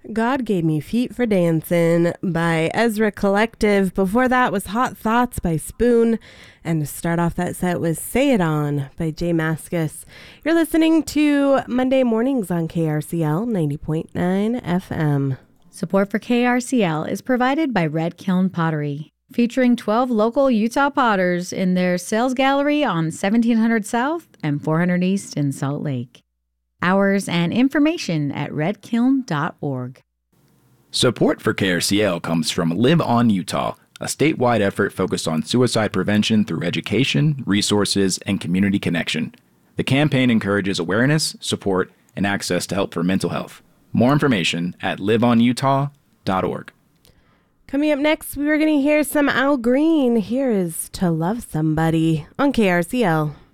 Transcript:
God Gave Me Feet for Dancing by Ezra Collective. Before that was Hot Thoughts by Spoon. And to start off that set was Say It On by Jay Mascis. You're listening to Monday Mornings on KRCL 90.9 FM. Support for KRCL is provided by Red Kiln Pottery, featuring 12 local Utah potters in their sales gallery on 1700 South and 400 East in Salt Lake. Hours and information at redkiln.org. Support for KRCL comes from Live On Utah, a statewide effort focused on suicide prevention through education, resources, and community connection. The campaign encourages awareness, support, and access to help for mental health. More information at liveonutah.org. Coming up next, we are going to hear some Al Green. Here is To Love Somebody on KRCL.